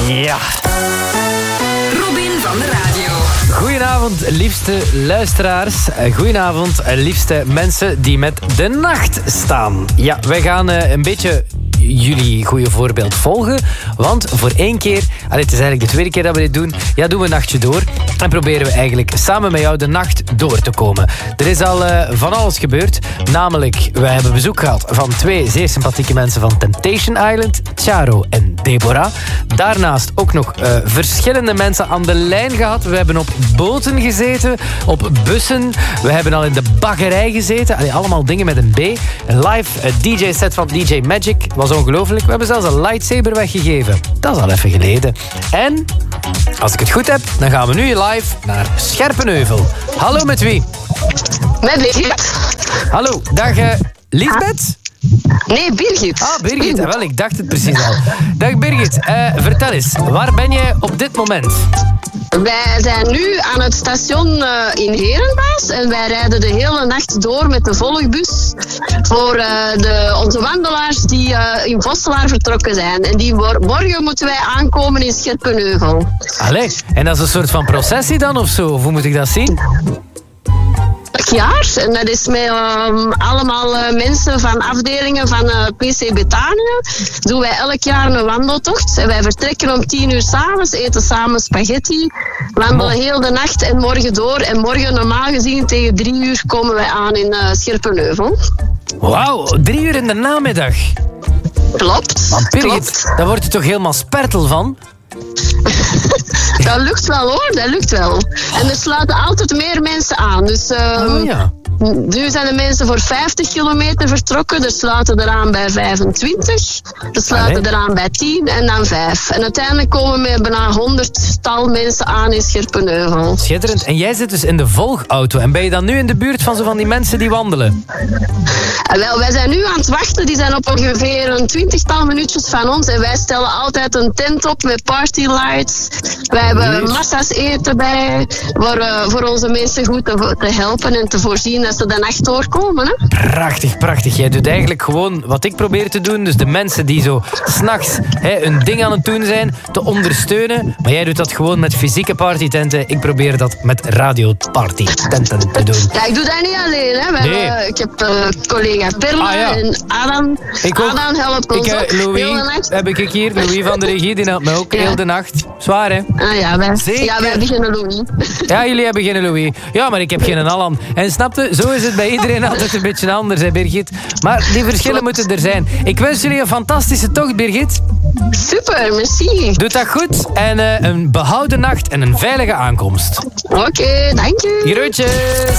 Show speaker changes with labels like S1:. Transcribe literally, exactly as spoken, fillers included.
S1: Ja.
S2: Robin van de radio.
S1: Goedenavond, liefste luisteraars. Goedenavond, liefste mensen die met de nacht staan. Ja, wij gaan uh, een beetje jullie goede voorbeeld volgen. Want voor één keer, allee, het is eigenlijk de tweede keer dat we dit doen, ja, doen we een nachtje door. En proberen we eigenlijk samen met jou de nacht door te komen. Er is al uh, van alles gebeurd. Namelijk, wij hebben bezoek gehad van twee zeer sympathieke mensen van Temptation Island. Charo en Deborah. Daarnaast ook nog uh, verschillende mensen aan de lijn gehad. We hebben op boten gezeten, op bussen. We hebben al in de baggerij gezeten. Allee, allemaal dingen met een B. Een live uh, D J-set van D J Magic. Was ongelooflijk. We hebben zelfs een lightsaber weggegeven. Dat is al even geleden. En, als ik het goed heb, dan gaan we nu live naar Scherpenheuvel. Hallo, met wie?
S3: Met Birgit.
S1: Hallo, dag uh, Liesbeth?
S3: Nee, Birgit.
S1: Ah, Birgit. Wel, ik dacht het precies al. Dag Birgit, uh, vertel eens. Waar ben je op dit moment?
S3: Wij zijn nu aan het station uh, in Herenbaas en wij rijden de hele nacht door met de volgbus voor uh, de, onze wandelaars die uh, in Vosselaar vertrokken zijn. En die morgen moeten wij aankomen in Scherpenheuvel.
S1: Allee, en dat is een soort van processie dan of zo? Of hoe moet ik dat zien?
S3: Jaar. En dat is met um, allemaal uh, mensen van afdelingen van uh, P C Betania. Doen wij elk jaar een wandeltocht. En wij vertrekken om tien uur s'avonds, eten samen spaghetti, wandelen heel de nacht en morgen door. En morgen normaal gezien tegen drie uur komen wij aan in uh, Scherpenheuvel.
S1: Wauw, drie uur in de namiddag.
S3: Klopt.
S1: Man, Birgit,
S3: klopt.
S1: daar word je toch helemaal spertel van?
S3: Dat lukt wel hoor, dat lukt wel. En er sluiten altijd meer mensen aan. Dus um,
S1: oh, ja.
S3: Nu zijn de mensen voor vijftig kilometer vertrokken. Er sluiten eraan bij vijfentwintig. Er sluiten
S1: Allee.
S3: eraan bij tien en dan vijf. En uiteindelijk komen we met bijna honderdtal mensen aan in Scherpenheuvel.
S1: Schitterend. En jij zit dus in de volgauto. En ben je dan nu in de buurt van zo van die mensen die wandelen?
S3: En wel, wij zijn nu aan het wachten. Die zijn op ongeveer een twintigtal minuutjes van ons. En wij stellen altijd een tent op met party lights. Wij hebben massa's eten bij. Voor, uh, voor onze mensen goed te, te helpen en te voorzien dat ze de nacht doorkomen. Hè?
S1: Prachtig, prachtig. Jij doet eigenlijk gewoon wat ik probeer te doen. Dus de mensen die zo s'nachts hun ding aan het doen zijn, te ondersteunen. Maar jij doet dat gewoon met fysieke partytenten. Ik probeer dat met radiopartytenten te doen.
S3: Ja, ik doe dat niet alleen. Hè. We
S1: Nee.
S3: hebben, ik heb uh, collega Perla
S1: Ah, ja.
S3: en Adam.
S1: Ik ook.
S3: Adam helpt ons
S1: Ik, uh,
S3: ook heel de
S1: Louis,
S3: nacht.
S1: heb ik hier. Louis van de regie, die helpt me ook
S3: Ja.
S1: heel de nacht. Zwaar, hè?
S3: Ah, ja, wij,
S1: Zeker.
S3: ja, wij beginnen Louis.
S1: Ja, jullie hebben geen Louis. Ja, maar ik heb geen Allan. En snapte, zo is het bij iedereen altijd een beetje anders, hè, Birgit. Maar die verschillen moeten er zijn. Ik wens jullie een fantastische tocht, Birgit.
S3: Super, merci.
S1: Doe dat goed. En uh, een behouden nacht en een veilige aankomst.
S3: Oké, okay, dank u.
S1: Groetjes.